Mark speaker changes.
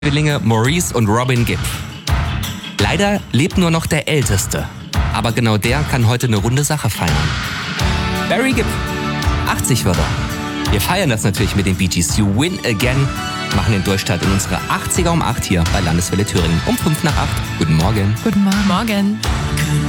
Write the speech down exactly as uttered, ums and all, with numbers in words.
Speaker 1: Zwillinge Maurice und Robin Gibb. Leider lebt nur noch der Älteste. Aber genau der kann heute eine runde Sache feiern. Barry Gibb, achtzig wird er. Wir feiern das natürlich mit den Bee Gees. You Win Again. Machen den Durchstart in unsere achtziger um acht hier bei Landeswelle Thüringen. Um fünf nach acht. Guten Morgen.
Speaker 2: Guten Morgen. Morgen.